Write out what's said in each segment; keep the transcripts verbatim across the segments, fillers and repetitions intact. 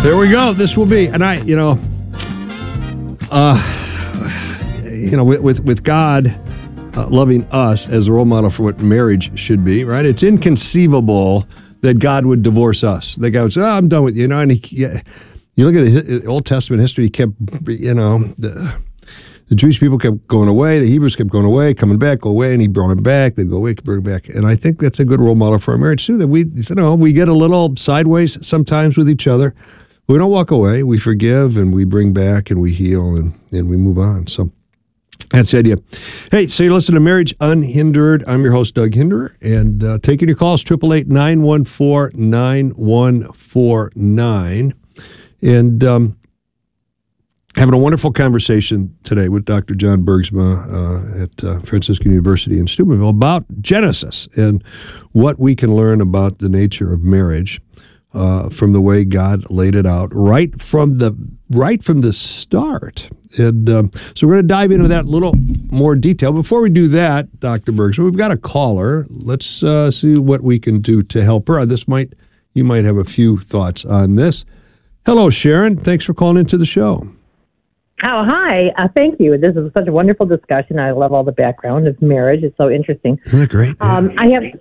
There we go. This will be, and I, you know, uh, you know, with with, with God uh, loving us as a role model for what marriage should be, right? It's inconceivable that God would divorce us. That God would say, "Oh, I'm done with you," you know. And he, yeah, you look at the Old Testament history. He kept, you know, the, the Jewish people kept going away. The Hebrews kept going away, coming back, go away, and he brought them back. They'd go away, bring them back. And I think that's a good role model for our marriage too. That we, you know, we get a little sideways sometimes with each other. We don't walk away. We forgive and we bring back and we heal and, and we move on. So that's the idea. Hey, so you listen to Marriage Unhindered. I'm your host, Doug Hinderer, and uh, taking your calls, eight eight eight, nine one four, nine one four nine. And um, having a wonderful conversation today with Doctor John Bergsma uh, at uh, Franciscan University in Steubenville about Genesis and what we can learn about the nature of marriage. Uh, from the way God laid it out right from the right from the start. And um, so we're going to dive into that a little more detail. Before we do that, Doctor Bergsma, we've got a caller. Let's uh, see what we can do to help her. This might you might have a few thoughts on this. Hello, Sharon. Thanks for calling into the show. Oh, hi. Uh, thank you. This is such a wonderful discussion. I love all the background of marriage. It's so interesting. Isn't that great? Yeah. Um, I have...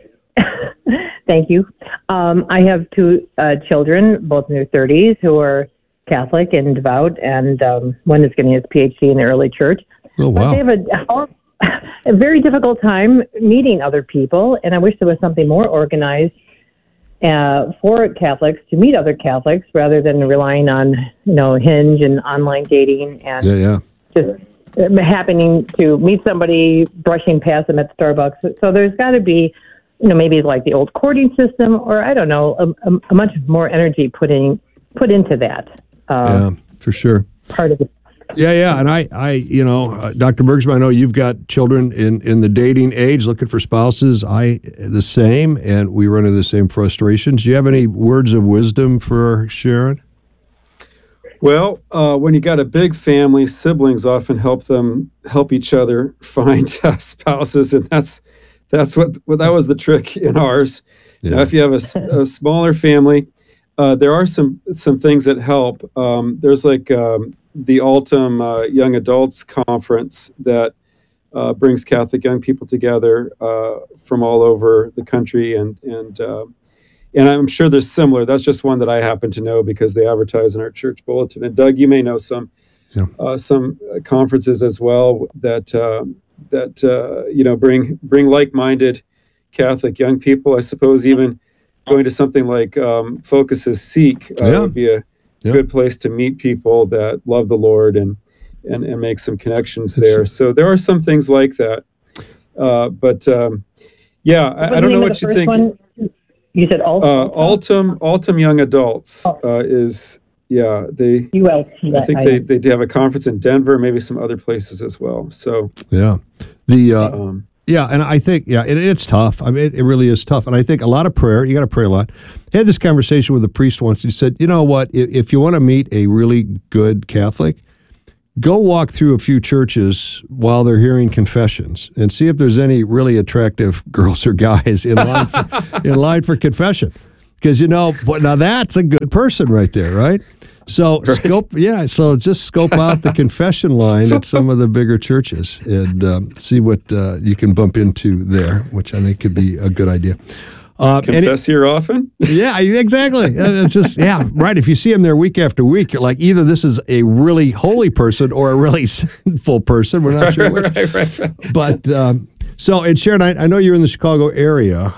Thank you. Um, I have two uh, children, both in their thirties, who are Catholic and devout, and um, one is getting his P H D in the early church. Oh, wow. But they have a, a very difficult time meeting other people, and I wish there was something more organized uh, for Catholics to meet other Catholics rather than relying on, you know, Hinge and online dating and yeah, yeah. just happening to meet somebody, brushing past them at Starbucks. So there's got to be, you know, maybe like the old courting system, or I don't know, a, a, a much more energy putting put into that. Uh, yeah, for sure. Part of it. Yeah, yeah, and I, I, you know, uh, Doctor Bergsma, I know you've got children in, in the dating age, looking for spouses. I the same, and we run into the same frustrations. Do you have any words of wisdom for Sharon? Well, uh, when you got a big family, siblings often help them help each other find uh, spouses, and that's. That's what, well, that was the trick in ours. Yeah. Now, if you have a, a smaller family, uh, there are some some things that help. Um, there's like um, the Altum uh, Young Adults Conference that uh, brings Catholic young people together uh, from all over the country, and and uh, and I'm sure there's similar. That's just one that I happen to know because they advertise in our church bulletin. And Doug, you may know some yeah. uh, some conferences as well that. Uh, that, uh, you know, bring bring like-minded Catholic young people. I suppose even going to something like um, Focus's Seek uh, yeah. would be a yeah. good place to meet people that love the Lord and and, and make some connections there. So there are some things like that. Uh, but, um, yeah, I, I don't know what you think. One? You said Altum? Uh, Altum, Altum Young Adults uh, is... Yeah, they. U L T, I think I, they, they do have a conference in Denver, maybe some other places as well. So yeah, the uh, um, yeah, and I think yeah, it, it's tough. I mean, it, it really is tough. And I think a lot of prayer. You got to pray a lot. I had this conversation with a priest once. He said, you know what? If, if you want to meet a really good Catholic, go walk through a few churches while they're hearing confessions and see if there's any really attractive girls or guys in line for, in line for confession. Because, you know, now that's a good person right there, right? So right. scope, yeah. So just scope out the confession line at some of the bigger churches and um, see what uh, you can bump into there, which I think could be a good idea. Uh, Confess it, here often. Yeah, exactly. It's just yeah, right. If you see them there week after week, you're like, either this is a really holy person or a really sinful person. We're not sure which. right, right, right. But um, so, and Sharon, I, I know you're in the Chicago area.